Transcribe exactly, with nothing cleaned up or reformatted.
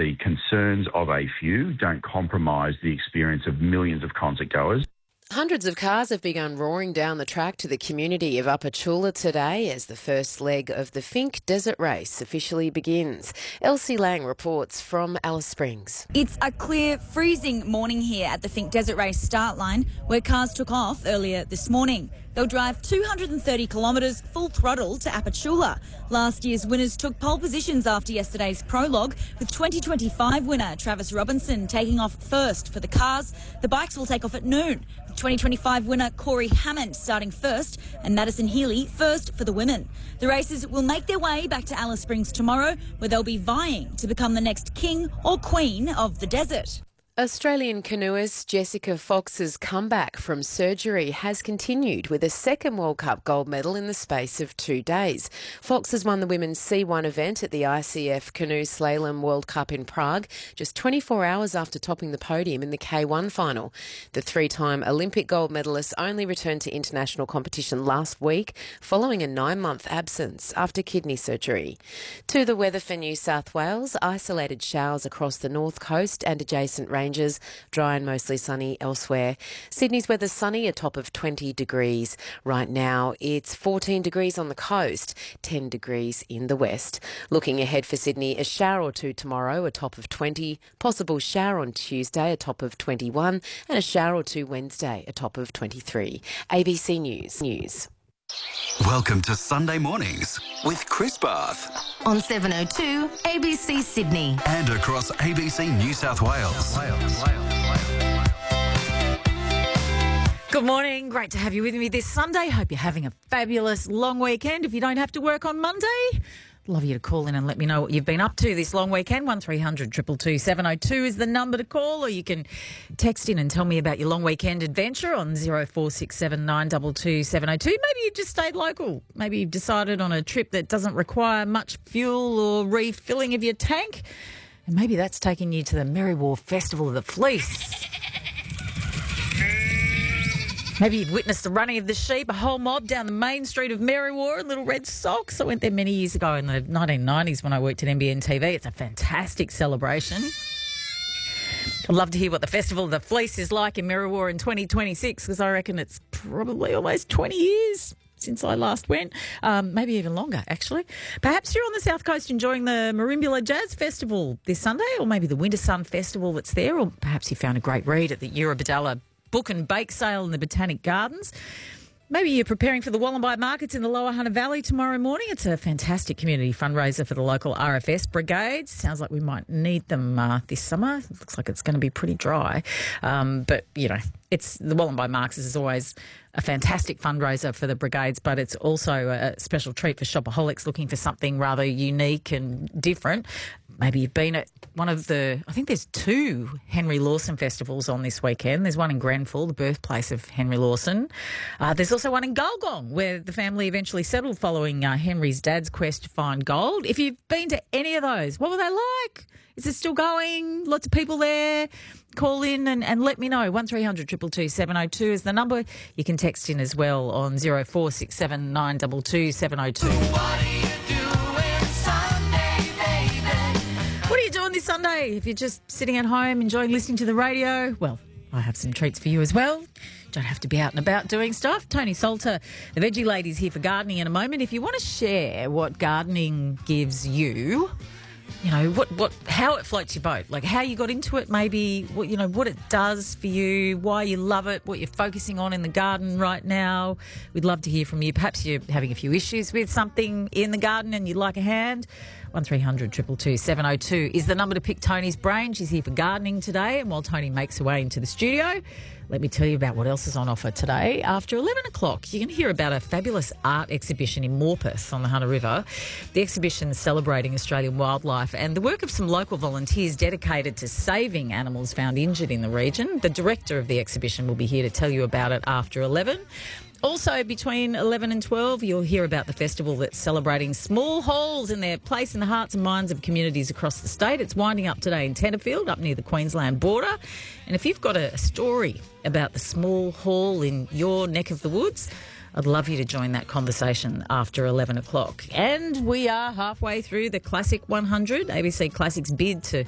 the concerns of a few don't compromise the experience of millions of concert goers. Hundreds of cars have begun roaring down the track to the community of Upper Chula today as the first leg of the Finke Desert Race officially begins. Elsie Lang reports from Alice Springs. It's a clear, freezing morning here at the Finke Desert Race start line, where cars took off earlier this morning. They'll drive two hundred thirty kilometres full throttle to Apachula. Last year's winners took pole positions after yesterday's prologue, with twenty twenty-five winner Travis Robinson taking off first for the cars. The bikes will take off at noon, with twenty twenty-five winner Corey Hammond starting first and Madison Healy first for the women. The races will make their way back to Alice Springs tomorrow, where they'll be vying to become the next king or queen of the desert. Australian canoeist Jessica Fox's comeback from surgery has continued with a second World Cup gold medal in the space of two days. Fox has won the women's C one event at the I C F Canoe Slalom World Cup in Prague just twenty-four hours after topping the podium in the K one final. The three-time Olympic gold medalist only returned to international competition last week following a nine-month absence after kidney surgery. To the weather for New South Wales, isolated showers across the north coast and adjacent ranges. Ranges, dry and mostly sunny elsewhere. Sydney's weather sunny, a top of twenty degrees. Right now it's fourteen degrees on the coast, ten degrees in the west. Looking ahead for Sydney, a shower or two tomorrow, a top of twenty. Possible shower on Tuesday, a top of twenty-one. And a shower or two Wednesday, a top of twenty-three. A B C News. News. Welcome to Sunday Mornings with Chris Bath. On seven oh two A B C Sydney. And across A B C New South Wales. Good morning. Great to have you with me this Sunday. Hope you're having a fabulous long weekend. If you don't have to work on Monday, love you to call in and let me know what you've been up to this long weekend. one three hundred two two two seven oh two is the number to call, or you can text in and tell me about your long weekend adventure on zero four six seven nine two two seven oh two. Maybe you've just stayed local. Maybe you've decided on a trip that doesn't require much fuel or refilling of your tank. And maybe that's taking you to the Merriwar Festival of the Fleece. Maybe you've witnessed the running of the sheep, a whole mob down the main street of Merriwar in little red socks. I went there many years ago in the nineteen nineties when I worked at N B N T V. It's a fantastic celebration. I'd love to hear what the Festival of the Fleece is like in Merriwar in twenty twenty-six, because I reckon it's probably almost twenty years since I last went, um, maybe even longer, actually. Perhaps you're on the South Coast enjoying the Merimbula Jazz Festival this Sunday, or maybe the Winter Sun Festival that's there, or perhaps you found a great read at the Eurobadalla book and bake sale in the Botanic Gardens. Maybe you're preparing for the Wollombi Markets in the Lower Hunter Valley tomorrow morning. It's a fantastic community fundraiser for the local R F S brigades. Sounds like we might need them uh, this summer. It looks like it's going to be pretty dry. Um, but, you know, it's the Wollombi Markets is always a fantastic fundraiser for the brigades, but it's also a special treat for shopaholics looking for something rather unique and different. Maybe you've been at one of the, I think there's two Henry Lawson festivals on this weekend. There's one in Grenfell, the birthplace of Henry Lawson. Uh, there's also one in Gulgong, where the family eventually settled following uh, Henry's dad's quest to find gold. If you've been to any of those, what were they like? Is it still going? Lots of people there? Call in and, and let me know. one three hundred two two two seven oh two is the number. You can text in as well on zero four six seven nine two two seven oh two. What are you doing this Sunday? If you're just sitting at home enjoying listening to the radio, well, I have some treats for you as well. Don't have to be out and about doing stuff. Tony Salter, the Veggie Lady's here for gardening in a moment. If you want to share what gardening gives you, you know, what, what, how it floats your boat, like how you got into it, maybe, what, you know, what it does for you, why you love it, what you're focusing on in the garden right now. We'd love to hear from you. Perhaps you're having a few issues with something in the garden and you'd like a hand. one three hundred two two two seven oh two is the number to pick Tony's brain. She's here for gardening today. And while Tony makes her way into the studio, let me tell you about what else is on offer today. After eleven o'clock, you can hear about a fabulous art exhibition in Morpeth on the Hunter River. The exhibition is celebrating Australian wildlife and the work of some local volunteers dedicated to saving animals found injured in the region. The director of the exhibition will be here to tell you about it after eleven. Also, between eleven and twelve, you'll hear about the festival that's celebrating small halls in their place in the hearts and minds of communities across the state. It's winding up today in Tenterfield, up near the Queensland border. And if you've got a story about the small hall in your neck of the woods, I'd love you to join that conversation after eleven o'clock. And we are halfway through the Classic one hundred, A B C Classics bid to